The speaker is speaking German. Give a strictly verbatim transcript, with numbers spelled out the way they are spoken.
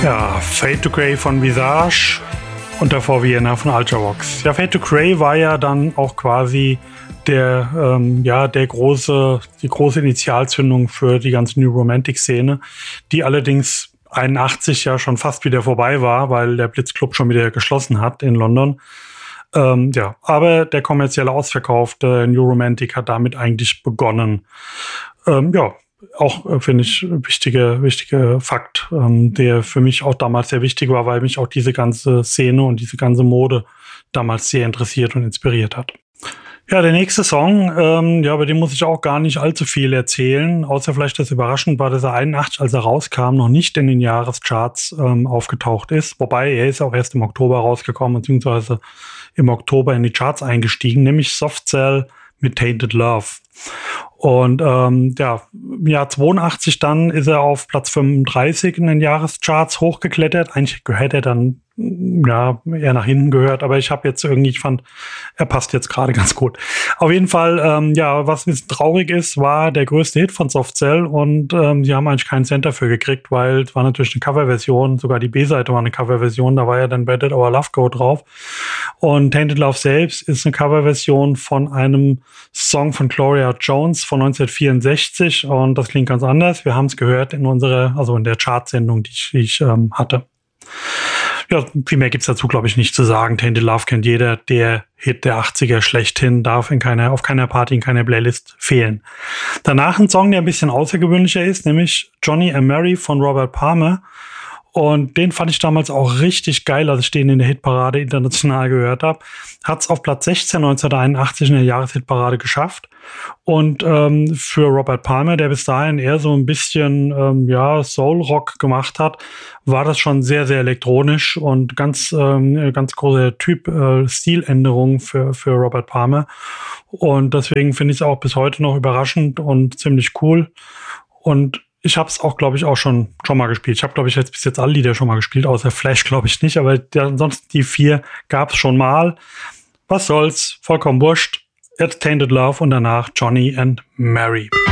Ja, Fade to Grey von Visage und davor Vienna von Ultravox. Ja, Fade to Grey war ja dann auch quasi der, ähm, ja, der große, die große Initialzündung für die ganze New Romantic-Szene, die allerdings einundachtzig ja schon fast wieder vorbei war, weil der Blitzclub schon wieder geschlossen hat in London. Ähm, ja, aber der kommerzielle Ausverkauf der New Romantic hat damit eigentlich begonnen. Ähm, ja, auch äh, finde ich wichtiger wichtiger Fakt, ähm, der für mich auch damals sehr wichtig war, weil mich auch diese ganze Szene und diese ganze Mode damals sehr interessiert und inspiriert hat. Ja, der nächste Song, ähm, ja, über den muss ich auch gar nicht allzu viel erzählen, außer vielleicht, dass überraschend war, dass er einundachtzig, als er rauskam, noch nicht in den Jahrescharts ähm, aufgetaucht ist. Wobei, er ist auch erst im Oktober rausgekommen, beziehungsweise im Oktober in die Charts eingestiegen, nämlich Soft Cell mit Tainted Love. Und ähm, ja, im Jahr zweiundachtzig dann ist er auf Platz fünfunddreißig in den Jahrescharts hochgeklettert. Eigentlich gehört er dann ja eher nach hinten gehört, aber ich habe jetzt irgendwie, ich fand, er passt jetzt gerade ganz gut. Auf jeden Fall, ähm, ja, was ein bisschen traurig ist, war der größte Hit von Soft Cell und ähm, sie haben eigentlich keinen Cent dafür gekriegt, weil es war natürlich eine Coverversion, sogar die B-Seite war eine Coverversion, da war ja dann Where Did Our Love Go drauf. Und Tainted Love selbst ist eine Coverversion von einem Song von Gloria Jones von neunzehnhundertvierundsechzig und das klingt ganz anders. Wir haben es gehört in unserer, also in der Chartsendung, die ich, die ich ähm, hatte. Ja, viel mehr gibt's dazu, glaube ich, nicht zu sagen. Tainted Love kennt jeder. Der Hit der achtziger schlechthin darf in keiner, auf keiner Party, in keiner Playlist fehlen. Danach ein Song, der ein bisschen außergewöhnlicher ist, nämlich Johnny and Mary von Robert Palmer. Und den fand ich damals auch richtig geil, als ich den in der Hitparade international gehört habe. Hat es auf Platz sechzehn neunzehnhunderteinundachtzig in der Jahreshitparade geschafft. Und ähm, für Robert Palmer, der bis dahin eher so ein bisschen ähm, ja Soul-Rock gemacht hat, war das schon sehr, sehr elektronisch und ganz ähm, ganz großer Typ äh, Stiländerung für für Robert Palmer. Und deswegen finde ich es auch bis heute noch überraschend und ziemlich cool. Und ich habe es auch, glaube ich, auch schon schon mal gespielt. Ich habe, glaube ich, jetzt bis jetzt alle Lieder schon mal gespielt, außer Flash, glaube ich nicht. Aber der, ansonsten die vier gab es schon mal. Was soll's? Vollkommen wurscht. Jetzt Tainted Love und danach Johnny and Mary.